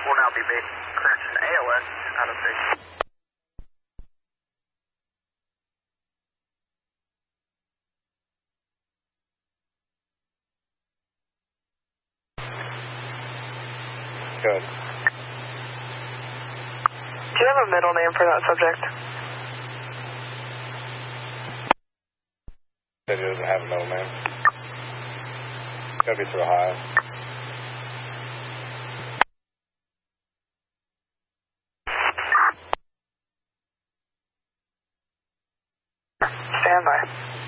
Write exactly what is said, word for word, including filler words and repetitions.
will now be made correction A L S out of station. Good. Do you have a middle name for that subject? Said he doesn't have a middle name. It's gotta be through Ohio. Stand by.